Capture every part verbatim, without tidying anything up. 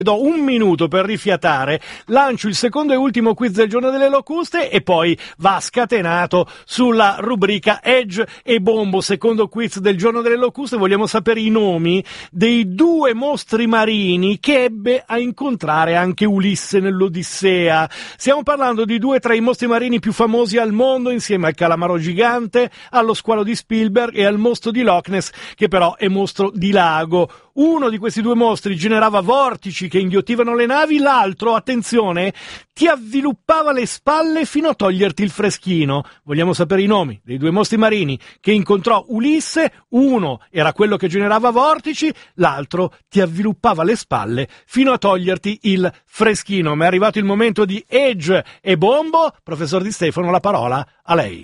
Do un minuto per rifiatare, lancio il secondo e ultimo quiz del giorno delle locuste e poi va scatenato sulla rubrica Edge e Bombo. Secondo quiz del giorno delle locuste, vogliamo sapere i nomi dei due mostri marini che ebbe a incontrare anche Ulisse nell'Odissea. Stiamo parlando di due tra i mostri marini più famosi al mondo, insieme al calamaro gigante, allo squalo di Spielberg e al mostro di Loch Ness, che però è mostro di lago. Uno di questi due mostri generava vortici che inghiottivano le navi, l'altro, attenzione, ti avviluppava le spalle fino a toglierti il freschino. Vogliamo sapere i nomi dei due mostri marini che incontrò Ulisse. Uno era quello che generava vortici, l'altro ti avviluppava le spalle fino a toglierti il freschino. Ma è arrivato il momento di Edge e Bombo. Professor Di Stefano, la parola a lei.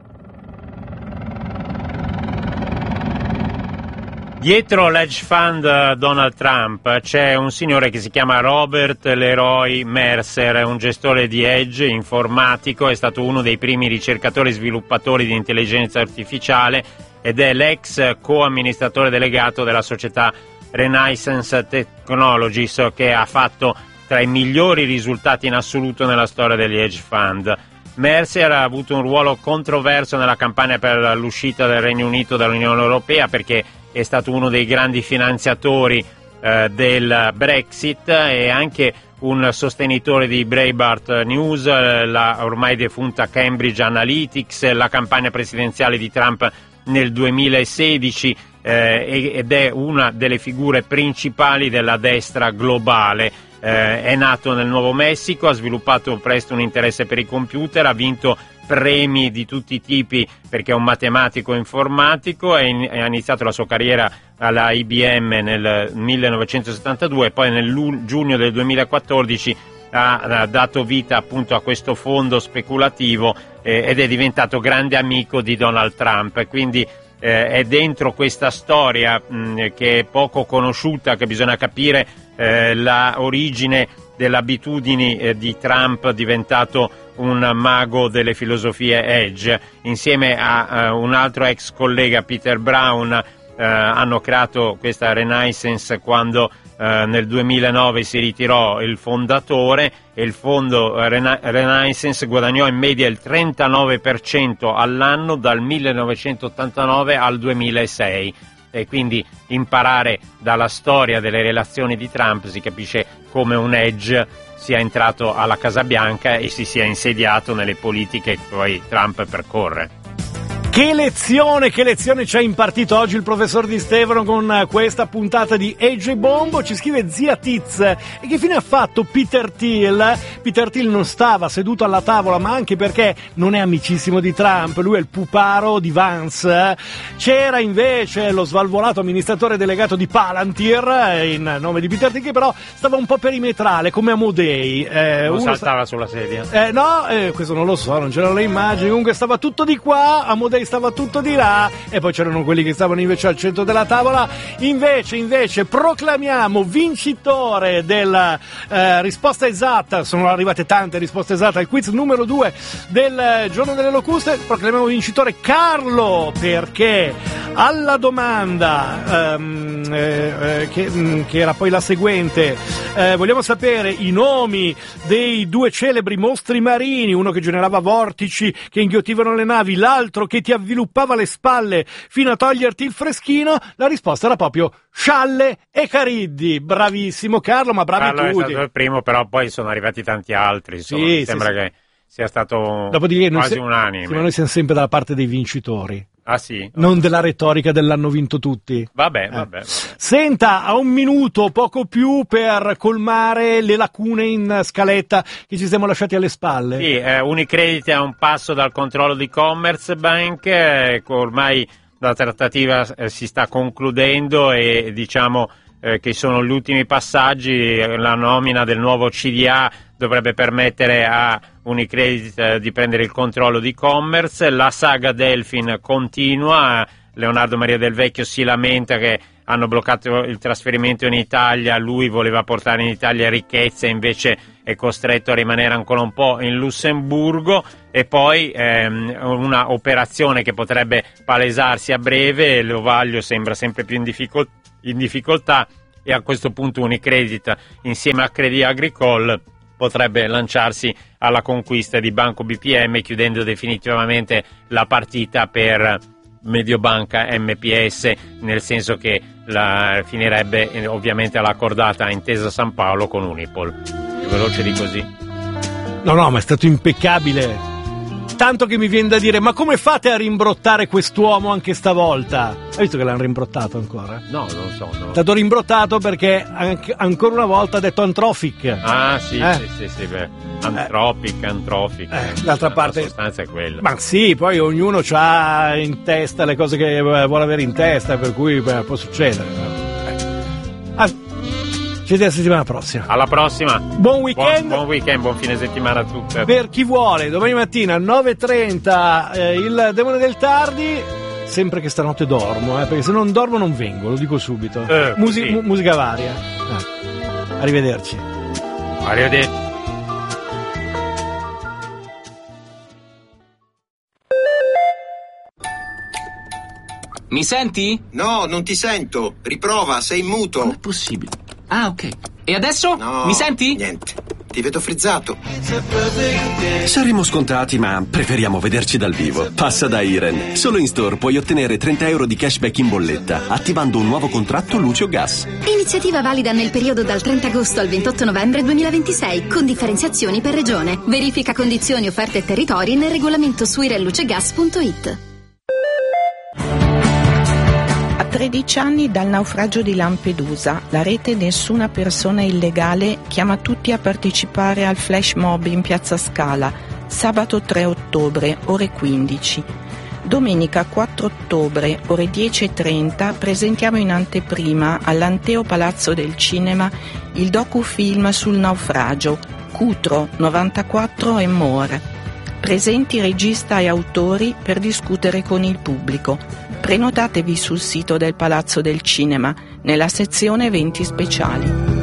Dietro l'hedge fund Donald Trump c'è un signore che si chiama Robert Leroy Mercer, è un gestore di hedge informatico, è stato uno dei primi ricercatori e sviluppatori di intelligenza artificiale ed è l'ex co-amministratore delegato della società Renaissance Technologies, che ha fatto tra i migliori risultati in assoluto nella storia degli hedge fund. Mercer ha avuto un ruolo controverso nella campagna per l'uscita del Regno Unito dall'Unione Europea, perché è stato uno dei grandi finanziatori eh, del Brexit e anche un sostenitore di Breitbart News, eh, la ormai defunta Cambridge Analytics, la campagna presidenziale di Trump nel duemilasedici eh, ed è una delle figure principali della destra globale. Eh, è nato nel Nuovo Messico, ha sviluppato presto un interesse per i computer, ha vinto premi di tutti i tipi perché è un matematico informatico e in, ha iniziato la sua carriera alla I B M nel millenovecentosettantadue e poi nel giugno del duemilaquattordici ha, ha dato vita appunto a questo fondo speculativo eh, ed è diventato grande amico di Donald Trump. Quindi eh, è dentro questa storia mh, che è poco conosciuta che bisogna capire eh, la origine delle abitudini eh, di Trump, diventato un mago delle filosofie edge. Insieme a uh, un altro ex collega, Peter Brown, uh, hanno creato questa Renaissance quando uh, nel duemilanove si ritirò il fondatore e il fondo Rena- Renaissance guadagnò in media il trentanove per cento all'anno dal millenovecentottantanove al duemilasei. E quindi imparare dalla storia delle relazioni di Trump si capisce come un edge sia entrato alla Casa Bianca e si sia insediato nelle politiche che poi Trump percorre. Che lezione, che lezione ci ha impartito oggi il professor Di Stefano con questa puntata di Edge e Bombo. Ci scrive Zia Tiz: e che fine ha fatto Peter Thiel? Peter Thiel non stava seduto alla tavola, ma anche perché non è amicissimo di Trump, lui è il puparo di Vance. C'era invece lo svalvolato amministratore delegato di Palantir, in nome di Peter Thiel, che però stava un po' perimetrale, come Amodei. Eh, non saltava sta... sulla sedia? Eh, no, eh, questo non lo so, non c'erano le immagini, comunque stava tutto di qua, Amodei stava tutto di là e poi c'erano quelli che stavano invece al centro della tavola. Invece, invece, proclamiamo vincitore della eh, risposta esatta. Sono arrivate tante risposte esatte al quiz numero due del giorno delle locuste. Proclamiamo vincitore Carlo, perché alla domanda ehm, eh, che, mh, che era poi la seguente, eh, vogliamo sapere i nomi dei due celebri mostri marini, uno che generava vortici che inghiottivano le navi, l'altro che ti avviluppava le spalle fino a toglierti il freschino. La risposta era proprio Scialle e Cariddi. Bravissimo Carlo, ma bravi Carlo tutti. È stato il primo, però poi sono arrivati tanti altri, insomma. Sì, sembra sì, che sia stato Dopodiché quasi se... unanime. Sì, ma noi siamo sempre dalla parte dei vincitori. Ah sì? Non della retorica dell'hanno vinto tutti. Vabbè, eh. vabbè, vabbè. Senta, ha un minuto, poco più, per colmare le lacune in scaletta che ci siamo lasciati alle spalle. Sì, eh, Unicredit è a un passo dal controllo di Commerzbank, eh, ormai la trattativa eh, si sta concludendo e diciamo eh, che sono gli ultimi passaggi. La nomina del nuovo C D A dovrebbe permettere a Unicredit eh, di prendere il controllo di Commerz. La saga Delfin continua, Leonardo Maria Del Vecchio si lamenta che hanno bloccato il trasferimento in Italia, lui voleva portare in Italia ricchezza, invece è costretto a rimanere ancora un po' in Lussemburgo. E poi ehm, una operazione che potrebbe palesarsi a breve, l'Ovaglio sembra sempre più in, difficol- in difficoltà, e a questo punto Unicredit insieme a Crédit Agricole potrebbe lanciarsi alla conquista di Banco B P M, chiudendo definitivamente la partita per Mediobanca M P S, nel senso che la, finirebbe eh, ovviamente all'accordata Intesa San Paolo con Unipol. Più veloce di così? No, no, ma è stato impeccabile. Tanto che mi viene da dire, ma come fate a rimbrottare quest'uomo anche stavolta? Hai visto che l'hanno rimbrottato ancora? No, non so. No. È stato rimbrottato perché anche, ancora una volta ha detto antrofic. Ah, sì, eh? sì, sì, sì, beh. Antropic, eh. antrofic. Eh, d'altra la, parte... La sostanza è quella. Ma sì, poi ognuno ha in testa le cose che vuole avere in testa, per cui beh, può succedere. Eh. Ah, ci vediamo la settimana prossima. Alla prossima. Buon weekend. Buon, buon weekend, buon fine settimana a tutti. Per chi vuole, domani mattina alle nove e trenta eh, il Demone del Tardi, sempre che stanotte dormo, eh, perché se non dormo non vengo, lo dico subito. Eh, Musi- sì. mu- musica varia. Eh. Arrivederci. Arrivederci. Mi senti? No, non ti sento. Riprova, sei in muto. Com'è possibile? Ah, ok. E adesso? No, Mi senti? Niente. Ti vedo frizzato. Saremo scontati, ma preferiamo vederci dal vivo. Passa da Iren. Solo in store puoi ottenere trenta euro di cashback in bolletta, attivando un nuovo contratto luce o gas. Iniziativa valida nel periodo dal trenta agosto al ventotto novembre duemilaventisei, con differenziazioni per regione. Verifica condizioni, offerte e territori nel regolamento su irenlucegas punto it. A tredici anni dal naufragio di Lampedusa, la rete Nessuna Persona Illegale chiama tutti a partecipare al flash mob in Piazza Scala, sabato tre ottobre, ore quindici. Domenica quattro ottobre, ore dieci e trenta, presentiamo in anteprima all'Anteo Palazzo del Cinema il docufilm sul naufragio, Cutro, novantaquattro e more. Presenti regista e autori per discutere con il pubblico. Prenotatevi sul sito del Palazzo del Cinema, nella sezione eventi speciali.